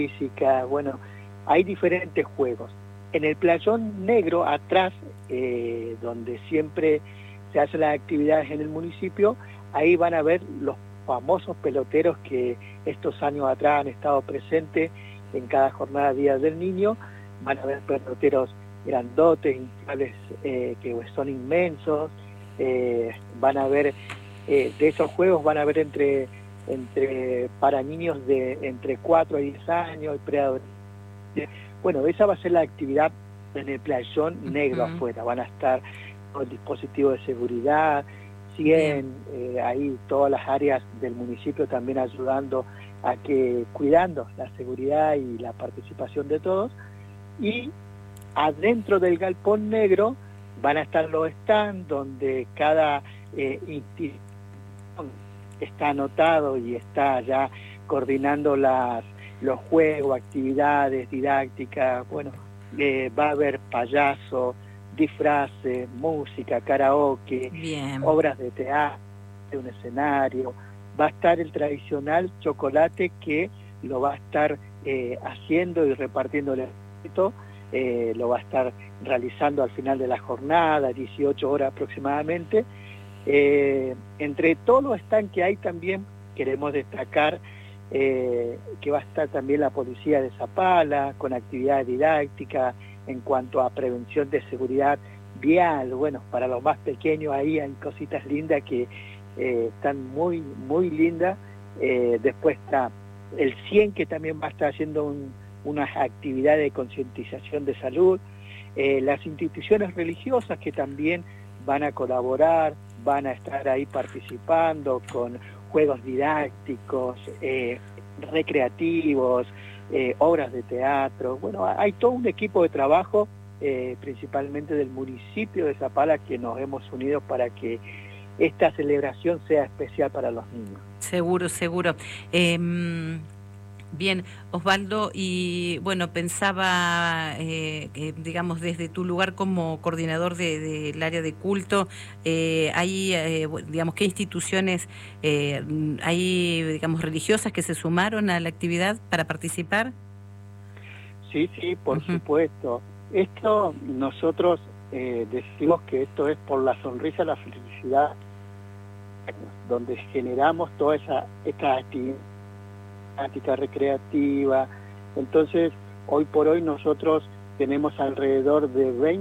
física, bueno, hay diferentes juegos. En el playón negro, atrás, donde siempre se hacen las actividades en el municipio, ahí van a ver los famosos peloteros que estos años atrás han estado presentes en cada jornada Día del Niño. Van a ver peloteros grandotes, inflables, que son inmensos. Van a ver, de esos juegos van a ver para niños de entre 4 a 10 años, preadolescentes. Bueno, esa va a ser la actividad en el playón negro afuera. Van a estar con dispositivos de seguridad, ahí todas las áreas del municipio también ayudando a que, cuidando la seguridad y la participación de todos. Y adentro del galpón negro van a estar los stands donde cada institución está anotado y está ya coordinando los juegos, actividades didácticas. Bueno, va a haber payasos, disfraces, música, karaoke, obras de teatro, un escenario. Va a estar el tradicional chocolate que lo va a estar haciendo y repartiendo el éxito. Lo va a estar realizando al final de la jornada, 18 horas aproximadamente. Entre todos los stands que hay también queremos destacar que va a estar también la policía de Zapala con actividades didácticas en cuanto a prevención de seguridad vial. Bueno, para los más pequeños ahí hay cositas lindas que están muy, muy lindas. Después está el 100 que también va a estar haciendo unas actividades de concientización de salud. Las instituciones religiosas que también van a colaborar, van a estar ahí participando con juegos didácticos, recreativos, obras de teatro. Bueno, hay todo un equipo de trabajo, principalmente del municipio de Zapala, que nos hemos unido para que esta celebración sea especial para los niños. Seguro, seguro. Bien, Osvaldo, y bueno, pensaba, digamos, desde tu lugar como coordinador del área de culto, digamos, ¿qué instituciones hay, digamos, religiosas que se sumaron a la actividad para participar? Sí, por supuesto. Esto nosotros decimos que esto es por la sonrisa, la felicidad, donde generamos toda esta actividad recreativa. Entonces, hoy por hoy nosotros tenemos alrededor de 20